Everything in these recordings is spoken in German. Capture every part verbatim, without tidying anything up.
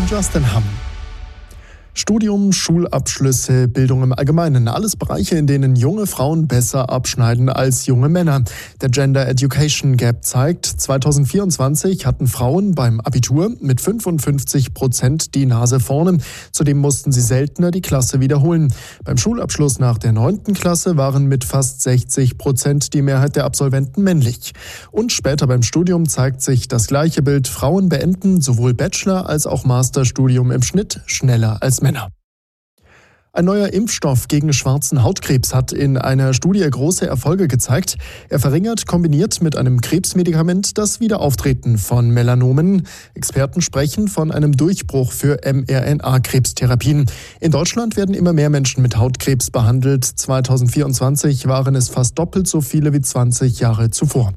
Justin Hamm. Studium, Schulabschlüsse, Bildung im Allgemeinen, alles Bereiche, in denen junge Frauen besser abschneiden als junge Männer. Der Gender Education Gap zeigt, zweitausendvierundzwanzig hatten Frauen beim Abitur mit fünfundfünfzig Prozent die Nase vorne. Zudem mussten sie seltener die Klasse wiederholen. Beim Schulabschluss nach der neunten Klasse waren mit fast sechzig Prozent die Mehrheit der Absolventen männlich. Und später beim Studium zeigt sich das gleiche Bild. Frauen beenden sowohl Bachelor- als auch Masterstudium im Schnitt schneller als Männer. Ein neuer Impfstoff gegen schwarzen Hautkrebs hat in einer Studie große Erfolge gezeigt. Er verringert kombiniert mit einem Krebsmedikament das Wiederauftreten von Melanomen. Experten sprechen von einem Durchbruch für mRNA-Krebstherapien. In Deutschland werden immer mehr Menschen mit Hautkrebs behandelt. zweitausendvierundzwanzig waren es fast doppelt so viele wie zwanzig Jahre zuvor.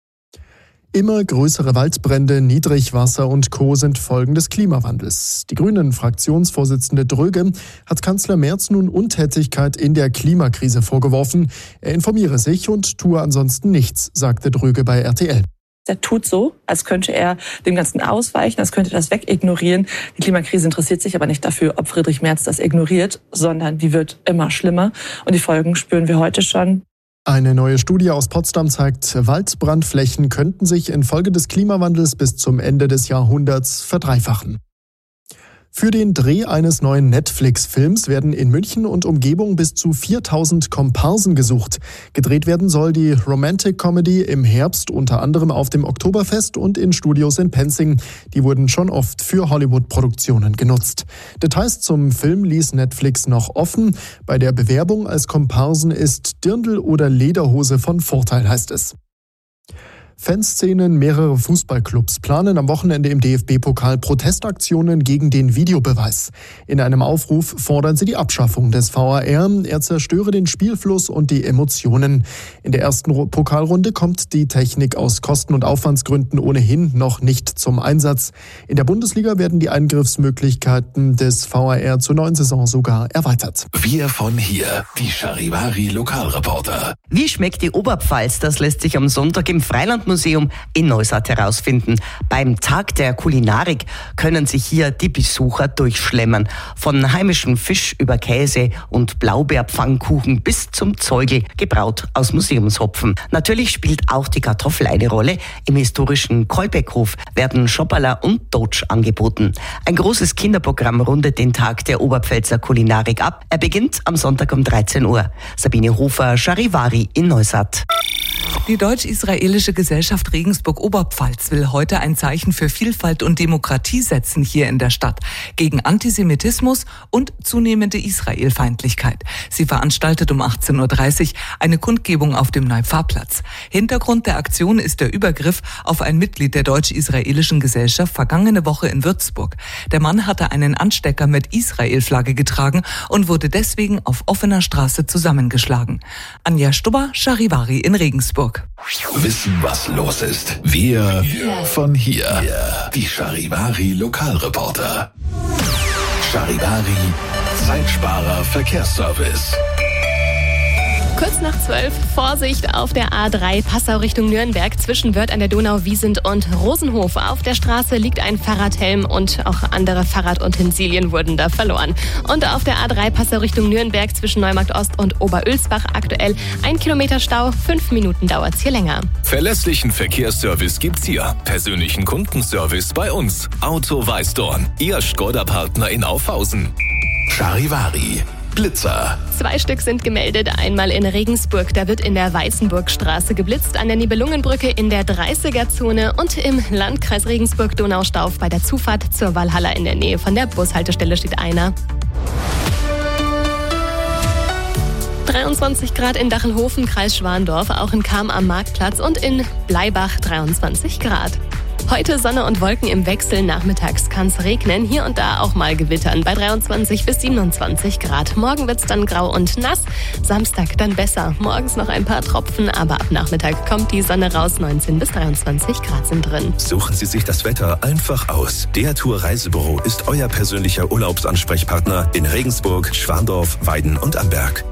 Immer größere Waldbrände, Niedrigwasser und Co. sind Folgen des Klimawandels. Die Grünen-Fraktionsvorsitzende Dröge hat Kanzler Merz nun Untätigkeit in der Klimakrise vorgeworfen. Er informiere sich und tue ansonsten nichts, sagte Dröge bei R T L. Er tut so, als könnte er dem Ganzen ausweichen, als könnte er das wegignorieren. Die Klimakrise interessiert sich aber nicht dafür, ob Friedrich Merz das ignoriert, sondern die wird immer schlimmer. Und die Folgen spüren wir heute schon. Eine neue Studie aus Potsdam zeigt, Waldbrandflächen könnten sich infolge des Klimawandels bis zum Ende des Jahrhunderts verdreifachen. Für den Dreh eines neuen Netflix-Films werden in München und Umgebung bis zu viertausend Komparsen gesucht. Gedreht werden soll die Romantic Comedy im Herbst, unter anderem auf dem Oktoberfest und in Studios in Penzing. Die wurden schon oft für Hollywood-Produktionen genutzt. Details zum Film ließ Netflix noch offen. Bei der Bewerbung als Komparsen ist Dirndl oder Lederhose von Vorteil, heißt es. Fanszenen mehrerer Fußballclubs planen am Wochenende im D F B-Pokal Protestaktionen gegen den Videobeweis. In einem Aufruf fordern sie die Abschaffung des V A R. Er zerstöre den Spielfluss und die Emotionen. In der ersten Pokalrunde kommt die Technik aus Kosten- und Aufwandsgründen ohnehin noch nicht zum Einsatz. In der Bundesliga werden die Eingriffsmöglichkeiten des V A R zur neuen Saison sogar erweitert. Wir von hier, die Charivari Lokalreporter. Wie schmeckt die Oberpfalz? Das lässt sich am Sonntag im Freilandmuseum in Neustadt herausfinden. Beim Tag der Kulinarik können sich hier die Besucher durchschlemmern. Von heimischem Fisch über Käse und Blaubeerpfannkuchen bis zum Zeugel, gebraut aus Museumshopfen. Natürlich spielt auch die Kartoffel eine Rolle. Im historischen Kolbeckhof werden Schopperler und Dotsch angeboten. Ein großes Kinderprogramm rundet den Tag der Oberpfälzer Kulinarik ab. Er beginnt am Sonntag um dreizehn Uhr. Sabine Hofer, Charivari in Neustadt. Die Deutsch-Israelische Gesellschaft Regensburg-Oberpfalz will heute ein Zeichen für Vielfalt und Demokratie setzen hier in der Stadt, gegen Antisemitismus und zunehmende Israelfeindlichkeit. Sie veranstaltet um achtzehn Uhr dreißig eine Kundgebung auf dem Neupfarrplatz. Hintergrund der Aktion ist der Übergriff auf ein Mitglied der Deutsch-Israelischen Gesellschaft vergangene Woche in Würzburg. Der Mann hatte einen Anstecker mit Israel-Flagge getragen und wurde deswegen auf offener Straße zusammengeschlagen. Anja Stubber, Charivari in Regensburg. Wissen, was los ist. Wir von hier. Die Charivari Lokalreporter. Charivari Zeitsparer Verkehrsservice. Kurz nach zwölf, Vorsicht auf der A drei Passau Richtung Nürnberg zwischen Wörth an der Donau, Wiesent und Rosenhof. Auf der Straße liegt ein Fahrradhelm und auch andere Fahrradutensilien wurden da verloren. Und auf der A drei Passau Richtung Nürnberg zwischen Neumarkt Ost und Oberölsbach aktuell ein Kilometer Stau, fünf Minuten dauert's hier länger. Verlässlichen Verkehrsservice gibt's hier. Persönlichen Kundenservice bei uns. Auto Weißdorn, Ihr Skoda-Partner in Aufhausen. Charivari. Blitzer. Zwei Stück sind gemeldet. Einmal in Regensburg, da wird in der Weißenburgstraße geblitzt, an der Nibelungenbrücke in der dreißiger-Zone und im Landkreis Regensburg-Donaustauf bei der Zufahrt zur Walhalla in der Nähe von der Bushaltestelle steht einer. dreiundzwanzig Grad in Dachelhofen, Kreis Schwandorf, auch in Cham am Marktplatz und in Bleibach dreiundzwanzig Grad. Heute Sonne und Wolken im Wechsel, nachmittags kann es regnen, hier und da auch mal gewittern bei dreiundzwanzig bis siebenundzwanzig Grad. Morgen wird's dann grau und nass, Samstag dann besser. Morgens noch ein paar Tropfen, aber ab Nachmittag kommt die Sonne raus, neunzehn bis dreiundzwanzig Grad sind drin. Suchen Sie sich das Wetter einfach aus. Der Tour Reisebüro ist euer persönlicher Urlaubsansprechpartner in Regensburg, Schwandorf, Weiden und Amberg.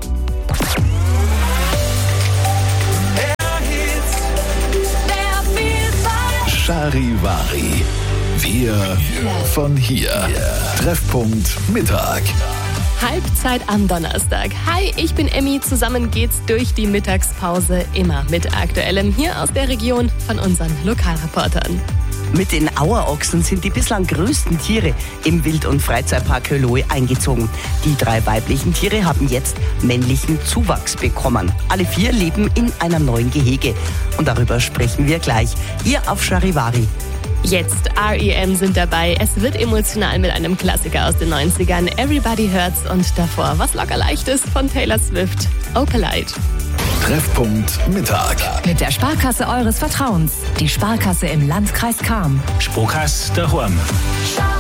Charivari. Wir von hier. Treffpunkt Mittag. Halbzeit am Donnerstag. Hi, ich bin Emmy. Zusammen geht's durch die Mittagspause, immer mit Aktuellem hier aus der Region von unseren Lokalreportern. Mit den Auerochsen sind die bislang größten Tiere im Wild- und Freizeitpark Höloe eingezogen. Die drei weiblichen Tiere haben jetzt männlichen Zuwachs bekommen. Alle vier leben in einem neuen Gehege. Und darüber sprechen wir gleich. Ihr auf Charivari. Jetzt R E M sind dabei. Es wird emotional mit einem Klassiker aus den neunzigern. Everybody Hurts und davor was locker leichtes von Taylor Swift. Opalite. Treffpunkt Mittag. Mit der Sparkasse eures Vertrauens. Die Sparkasse im Landkreis Cham. Sparkasse daheim.